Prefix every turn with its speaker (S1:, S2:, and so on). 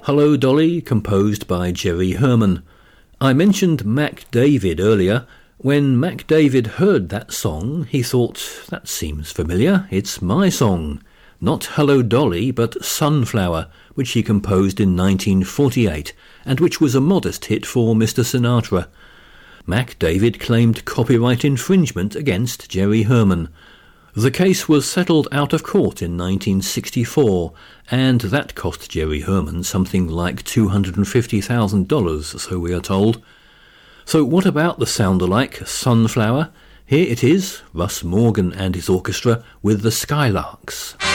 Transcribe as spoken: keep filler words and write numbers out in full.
S1: Hello Dolly, composed by Jerry Herman. I mentioned Mac David earlier. When Mac David heard that song, he thought, that seems familiar, it's my song. Not Hello Dolly, but Sunflower, which he composed in nineteen forty-eight, and which was a modest hit for Mister Sinatra. Mac David claimed copyright infringement against Jerry Herman. The case was settled out of court in nineteen sixty-four, and that cost Jerry Herman something like two hundred fifty thousand dollars, so we are told. So what about the sound-alike Sunflower? Here it is, Russ Morgan and his orchestra with the Skylarks.